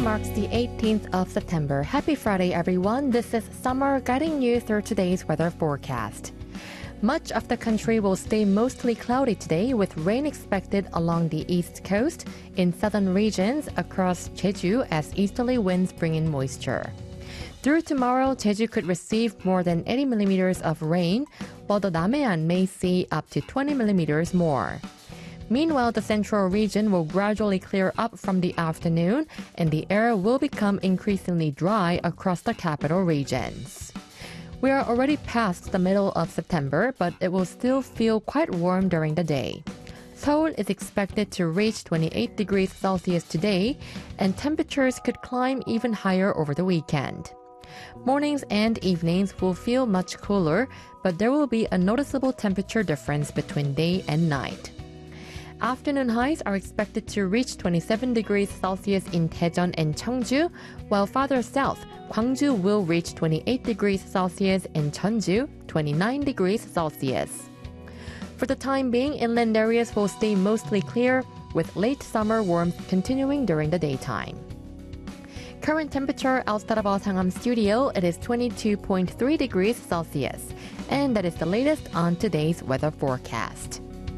marks the 18th of September. Happy Friday, everyone. This is Summer guiding you through today's weather forecast. Much of the country will stay mostly cloudy today with rain expected along the east coast, in southern regions across Jeju as easterly winds bring in moisture. Through tomorrow, Jeju could receive more than 80 millimeters of rain, while the Namhae-an may see up to 20 millimeters more. Meanwhile, the central region will gradually clear up from the afternoon, and the air will become increasingly dry across the capital regions. We are already past the middle of September, but it will still feel quite warm during the day. Seoul is expected to reach 28 degrees Celsius today, and temperatures could climb even higher over the weekend. Mornings and evenings will feel much cooler, but there will be a noticeable temperature difference between day and night. Afternoon highs are expected to reach 27 degrees Celsius in Daejeon and Cheongju, while farther south, Gwangju will reach 28 degrees Celsius and Jeonju 29 degrees Celsius. For the time being, inland areas will stay mostly clear, with late summer warmth continuing during the daytime. Current temperature outside of our Sangam studio, it is 22.3 degrees Celsius. And that is the latest on today's weather forecast.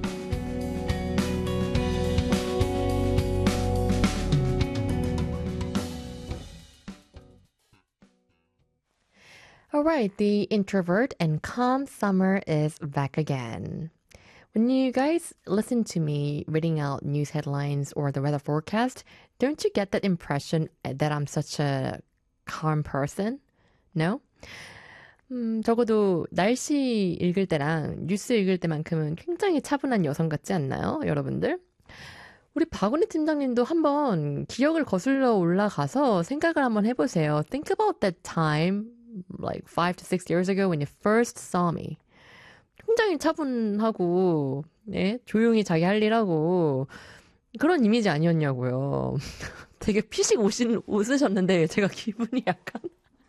All right, the introvert and calm summer is back again. When you guys listen to me reading out news headlines or the weather forecast, don't you get that impression that I'm such a calm person? No? 적어도 날씨 읽을 때랑 뉴스 읽을 때만큼은 굉장히 차분한 여성 같지 않나요, 여러분들? 우리 박은희 팀장님도 한번 기억을 거슬러 올라가서 생각을 한번 해보세요. Think about that time, like 5 to 6 years ago when you first saw me. 굉장히 차분하고, 예? 조용히 자기 할 일 하고, 그런 이미지 아니었냐고요. 되게 피식 웃으셨는데, 제가 기분이 약간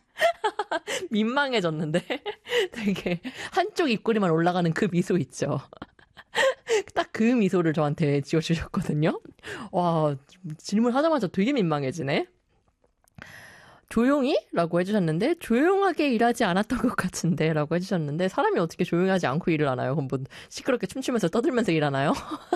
민망해졌는데, 되게 한쪽 입꼬리만 올라가는 그 미소 있죠. 딱 그 미소를 저한테 지어주셨거든요. 와, 질문하자마자 되게 민망해지네. 조용히? 라고 해주셨는데 조용하게 일하지 않았던 것 같은데 라고 해주셨는데 사람이 어떻게 조용하지 않고 일을 하나요? 그럼 뭐 시끄럽게 춤추면서 떠들면서 일하나요?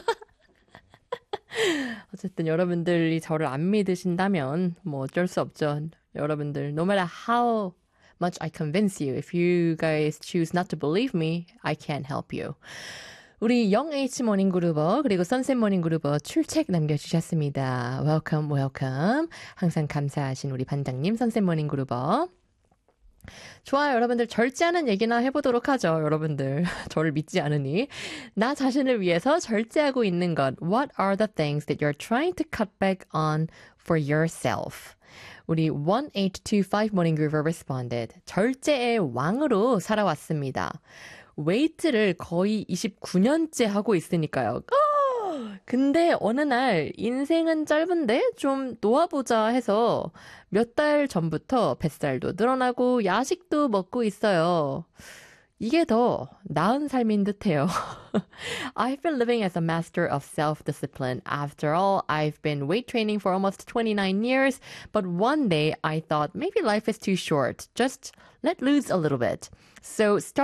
어쨌든 여러분들이 저를 안 믿으신다면 뭐 어쩔 수 없죠. 여러분들 no matter how much I convince you, if you guys choose not to believe me, I can't help you. 우리 영H 모닝그루버 그리고 선셋 모닝그루버 출첵 남겨주셨습니다. Welcome, welcome. 항상 감사하신 우리 반장님 선셋 모닝그루버. 좋아요. 여러분들 절제하는 얘기나 해보도록 하죠. 여러분들 저를 믿지 않으니 나 자신을 위해서 절제하고 있는 것. What are the things that you're trying to cut back on for yourself? 우리 1825 모닝그루버 responded. 절제의 왕으로 살아왔습니다. 웨이트를 거의 29년째 하고 있으니까요. 근데 어느 날 인생은 짧은데 좀 놓아보자 해서 몇 달 전부터 뱃살도 늘어나고 야식도 먹고 있어요. 이게 더 나은 삶인 듯해요. I've been living as a master of self-discipline. After all, I've been weight training for almost 29 years, but one day I thought maybe life is too short. Just let loose a little bit. So